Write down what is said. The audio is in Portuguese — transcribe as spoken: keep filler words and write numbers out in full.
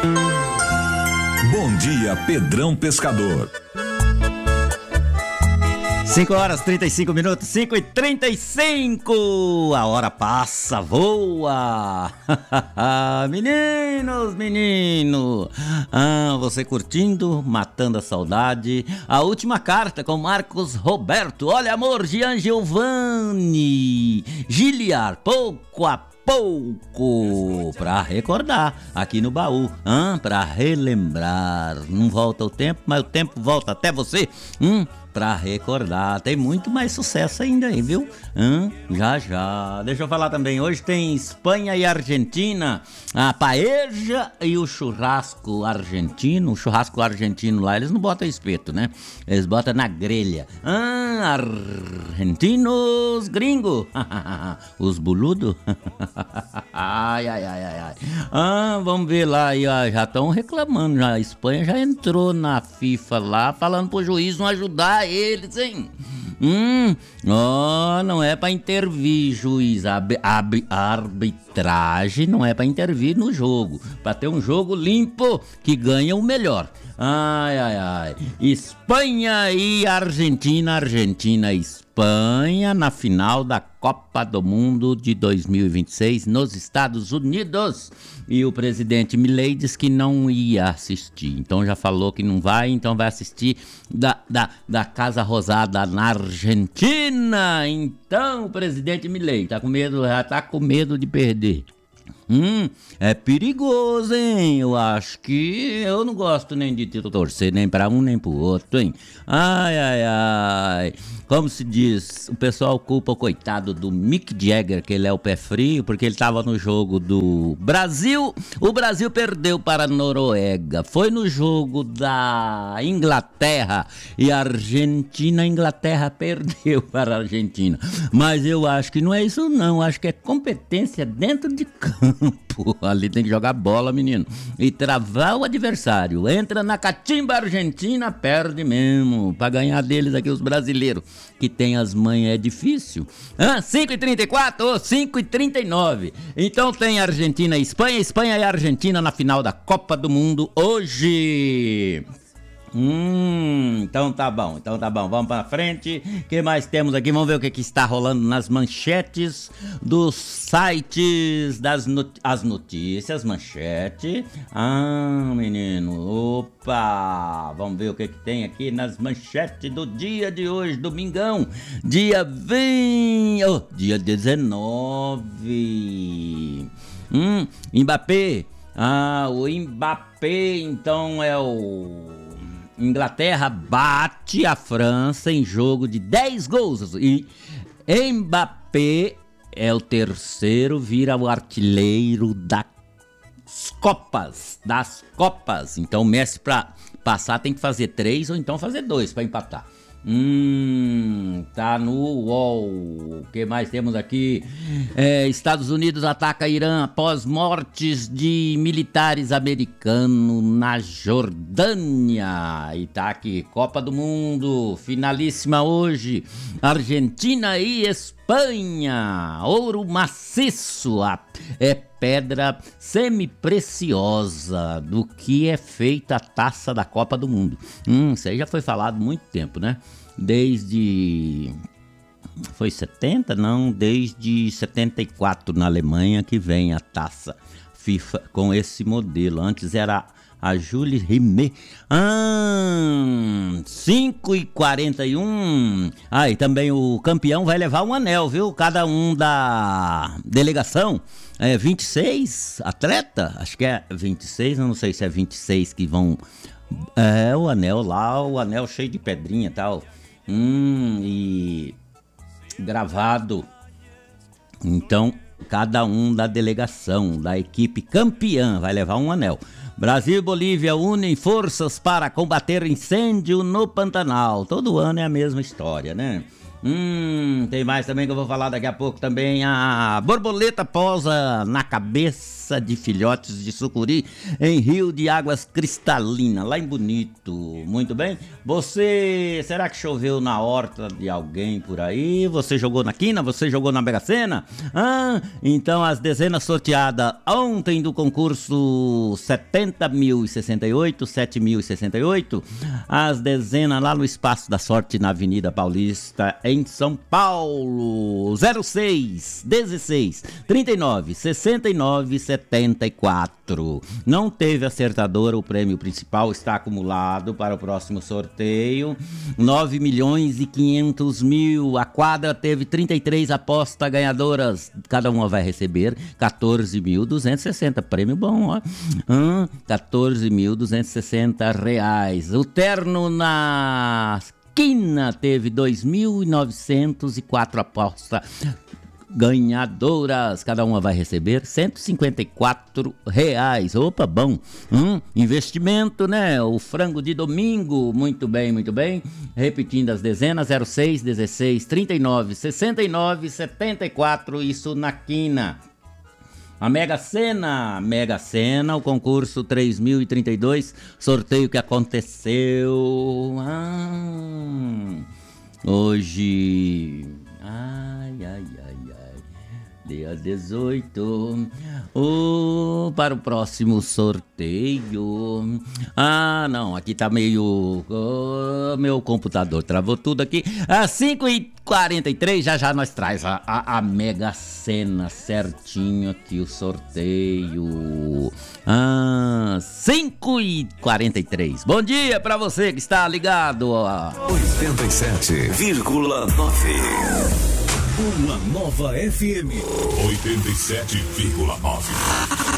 Bom dia, Pedrão Pescador. cinco horas e trinta e cinco minutos, cinco e trinta e cinco. A hora passa, voa. Meninos, menino. Ah, você curtindo, matando a saudade. A última carta com Marcos Roberto. Olha, amor, Jean Giovanni. Giliar, pouco a pouco, pra recordar aqui no baú, hum, pra relembrar. Não volta o tempo, mas o tempo volta até você, hum, pra recordar. Tem muito mais sucesso ainda aí, viu? Hum, já, já. Deixa eu falar também, hoje tem Espanha e Argentina, a paella e o churrasco argentino. O churrasco argentino lá, eles não botam espeto, né? Eles botam na grelha. Ah, argentinos gringo. Os boludos. Ai, ai, ai, ai, ai. Ah, vamos ver lá, já estão reclamando, já. A Espanha já entrou na FIFA lá, falando pro juiz não ajudar eles, hein? Hum, ó, oh, não é pra intervir, juiz. A, a arbitragem não é pra intervir no jogo, pra ter um jogo limpo que ganha o melhor. Ai, ai, ai. Espanha e Argentina, Argentina e Espanha na final da Copa do Mundo de dois mil e vinte e seis nos Estados Unidos. E o presidente Milei disse que não ia assistir. Então já falou que não vai, então vai assistir da, da, da Casa Rosada na Argentina. Então o presidente Milei tá com medo, já tá com medo de perder. Hum, é perigoso, hein? Eu acho que eu não gosto nem de torcer nem pra um nem pro outro, hein? Ai, ai, ai. Como se diz, o pessoal culpa o coitado do Mick Jagger, que ele é o pé frio, porque ele tava no jogo do Brasil. O Brasil perdeu para a Noruega. Foi no jogo da Inglaterra e a Argentina. A Inglaterra perdeu para a Argentina. Mas eu acho que não é isso, não. Acho que é competência dentro de campo. Ali tem que jogar bola, menino, e travar o adversário. Entra na catimba argentina, perde mesmo. Pra ganhar deles aqui, os brasileiros, que tem as manhas, é difícil. Ah, cinco e trinta e quatro ou cinco e trinta e nove. Então tem Argentina e Espanha, Espanha e Argentina na final da Copa do Mundo hoje. Hum, então tá bom, então tá bom, vamos pra frente. O que mais temos aqui? Vamos ver o que, que está rolando nas manchetes dos sites, das not- as notícias, manchete. Ah, menino, opa, vamos ver o que, que tem aqui nas manchetes do dia de hoje, domingão, dia vinte, oh, dia dezenove. Hum, Mbappé, ah, o Mbappé então é o... Inglaterra bate a França em jogo de dez gols e Mbappé é o terceiro, vira o artilheiro das Copas, das Copas. Então o Messi para passar tem que fazer três ou então fazer dois para empatar. Hum, tá no U O L. O que mais temos aqui? É, Estados Unidos ataca Irã após mortes de militares americanos na Jordânia. E tá aqui, Copa do Mundo, finalíssima hoje. Argentina e Espanha. Ouro maciço, é pedra semi-preciosa do que é feita a taça da Copa do Mundo. Hum, isso aí já foi falado há muito tempo, né? Desde... Foi setenta? Não, desde setenta e quatro na Alemanha que vem a taça FIFA com esse modelo. Antes era a Jules Rimet. Ah, cinco e quarenta e um. Ah, e também o campeão vai levar um anel, viu? Cada um da delegação. É vinte e seis atleta? Acho que é vinte e seis, eu não sei se é vinte e seis que vão... É, o anel lá, o anel cheio de pedrinha e tal. Hum, e... gravado. Então, cada um da delegação, da equipe campeã, vai levar um anel. Brasil e Bolívia unem forças para combater incêndio no Pantanal. Todo ano é a mesma história, né? Hum, tem mais também que eu vou falar daqui a pouco também. A borboleta pousa na cabeça de filhotes de sucuri em rio de águas cristalinas, lá em Bonito. Muito bem. Você, será que choveu na horta de alguém por aí? Você jogou na quina? Você jogou na Mega Sena? Ah, então as dezenas sorteadas ontem do concurso setenta mil e sessenta e oito, sete mil e sessenta e oito, as dezenas lá no Espaço da Sorte na Avenida Paulista, em São Paulo, zero seis, dezesseis, trinta e nove, sessenta e nove, setenta e quatro. Não teve acertador, o prêmio principal está acumulado para o próximo sorteio, nove milhões e quinhentos mil. A quadra teve trinta e três apostas ganhadoras, cada uma vai receber quatorze mil duzentos e sessenta, prêmio bom, ó. Hum, quatorze mil duzentos e sessenta reais. O terno na quina teve dois mil novecentos e quatro apostas ganhadoras, cada uma vai receber cento e cinquenta e quatro reais. Opa, bom. Hum, investimento, né? O frango de domingo, muito bem, muito bem. Repetindo as dezenas, zero seis, dezesseis, trinta e nove, sessenta e nove, setenta e quatro, isso na quina. A Mega Sena, Mega Sena, o concurso três mil e trinta e dois, sorteio que aconteceu ah, hoje, ai, ai, ai, ai, dia dezoito, oh, para o próximo sorteio, ah, não, aqui tá meio, oh, meu computador travou tudo aqui, às cinco e quarenta e três, já já nós traz a, a, a Mega Sena certinho aqui, o sorteio. Ah, cinco e quarenta e três. Bom dia pra você que está ligado a oitenta e sete vírgula nove. Uma nova F M. oitenta e sete vírgula nove.